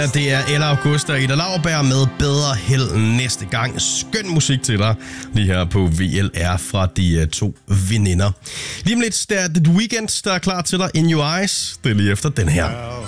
det er Ella Augusta og Ida Lauerberg med Bedre Held næste gang. Skøn musik til dig lige her på VLR fra de to veninder. Lige om lidt, der er The Weeknd, der er klar til dig. In Your Eyes. Det er lige efter den her.